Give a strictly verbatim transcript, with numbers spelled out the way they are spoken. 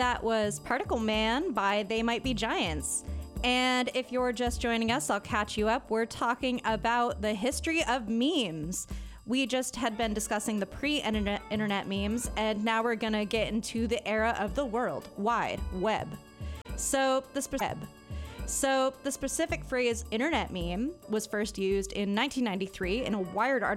that was Particle Man by They Might Be Giants. And if you're just joining us, I'll catch you up. We're talking about the history of memes. We just had been discussing the pre-internet internet memes, and now we're going to get into the era of the World Wide Web. So the spe- web. So the specific phrase internet meme was first used in nineteen ninety-three in a Wired article